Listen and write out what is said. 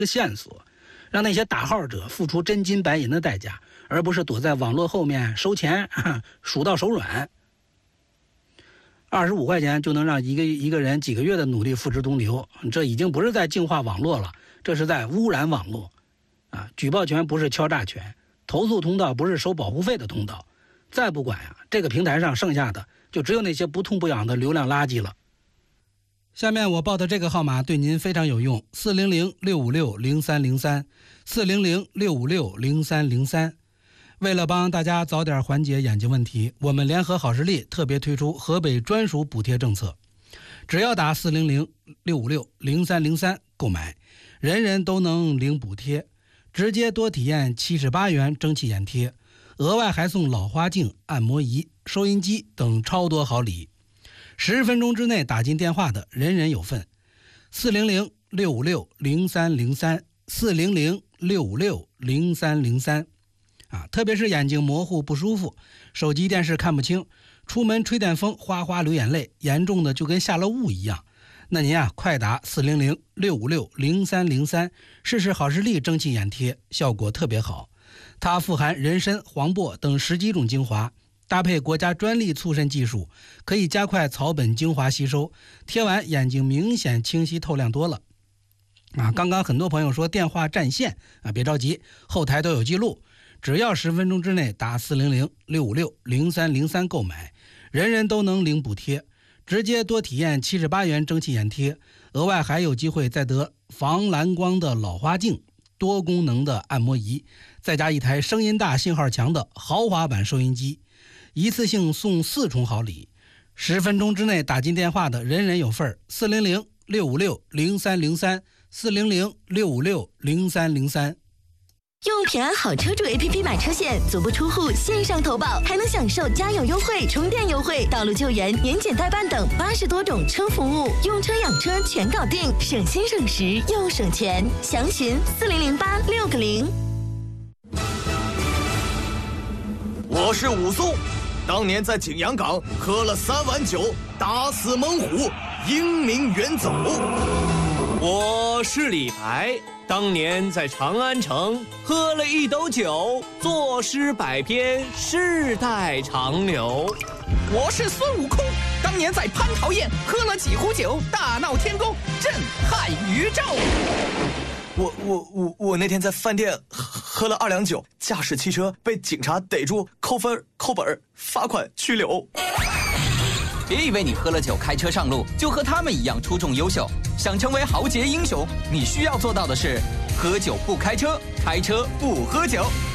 个线索，让那些打号者付出真金白银的代价，而不是躲在网络后面收钱，数到手软。25块钱就能让一个人几个月的努力付之东流，这已经不是在净化网络了，这是在污染网络。举报权不是敲诈权，投诉通道不是收保护费的通道。再不管这个平台上剩下的就只有那些不痛不痒的流量垃圾了。下面我报的这个号码对您非常有用，400-656-0303，400-656-0303。为了帮大家早点缓解眼睛问题，我们联合好视力特别推出河北专属补贴政策，只要打400-656-0303购买，人人都能领补贴，直接多体验78元蒸汽眼贴，额外还送老花镜、按摩仪、收音机等超多好礼。10分钟之内打进电话的人人有份。400-656-0303， 400-656-0303。特别是眼睛模糊不舒服，手机电视看不清，出门吹电风哗哗流眼泪，严重的就跟下了雾一样，那您快打400-656-0303，试试好视力蒸汽眼贴，效果特别好。它富含人参、黄柏等10几种精华，搭配国家专利促渗技术，可以加快草本精华吸收，贴完眼睛明显清晰透亮多了。刚刚很多朋友说电话占线别着急，后台都有记录，只要10分钟之内打400-656-0303购买，人人都能领补贴，直接多体验78元蒸汽眼贴，额外还有机会再得防蓝光的老花镜、多功能的按摩仪，再加一台声音大信号强的豪华版收音机，一次性送4重好礼。10分钟之内打进电话的人人有份。400-656-0303， 400-656-0303。 用平安好车主 APP 买车险，足不出户线上投保，还能享受加油优惠、充电优惠、道路救援、年检代办等80多种车服务，用车养车全搞定，省心省时又省钱。详询4008-6个0。 我是武松，当年在景阳岗喝了3碗酒，打死猛虎，英名远走。 我是李白，当年在长安城喝了1斗酒，作诗百篇，世代长流。 我是孙悟空，当年在蟠桃宴喝了几壶酒，大闹天宫，震撼宇宙。 我那天在饭店喝了2两酒，驾驶汽车被警察逮住，扣分、扣本、罚款、拘留。 别以为你喝了酒开车上路就和他们一样出众优秀，想成为豪杰英雄，你需要做到的是：喝酒不开车，开车不喝酒。